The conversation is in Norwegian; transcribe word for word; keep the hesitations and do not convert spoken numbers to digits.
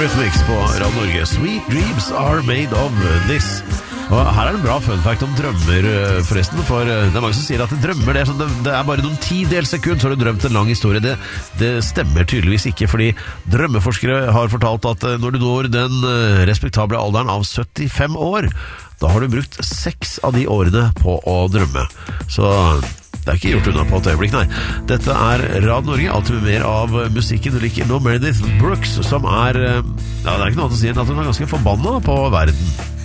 Eurythmics på Radio Norge. Sweet dreams are made of this. Og her er det en bra fun fact om drømmer forresten, for det er mange som sier at drømmer det er, sånn, det er bare noen tidels sekund, så har du drømt en lang historie. Det, det stemmer tydeligvis ikke, fordi drømmeforskere har fortalt at når du når den respektable alderen av syttifem år, da har du brukt seks av de årene på å drømme. Så det er ikke gjort unna på et øyeblikk, nei. Dette er Radio Norge, alltid med mer av musikken. Du liker nå Meredith Brooks, som er, ja, det er ikke noe annet å si enn at hun er ganske forbannet på verden.